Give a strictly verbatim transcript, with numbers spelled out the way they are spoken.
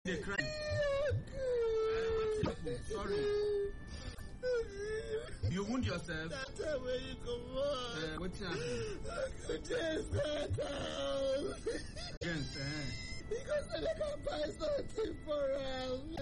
They cry. Uh, Sorry. You wound yourself. That's the way you come on. Uh, what's happening? Just that out. Against, uh, Because I can't buy something for us.